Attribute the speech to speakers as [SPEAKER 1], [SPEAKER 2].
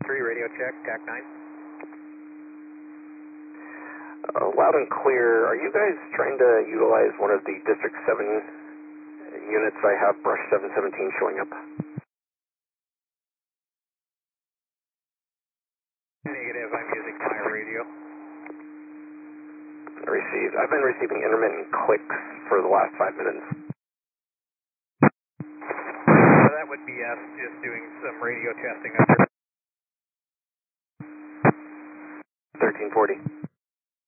[SPEAKER 1] 3 radio check, TAC 9.
[SPEAKER 2] Loud and clear. Are you guys trying to utilize one of the District 7 units? I have Brush 717 showing up.
[SPEAKER 1] Negative, I'm using my radio.
[SPEAKER 2] Received. I've been receiving intermittent clicks for the last 5 minutes.
[SPEAKER 1] That would be us just doing some radio testing up here.
[SPEAKER 2] 1340.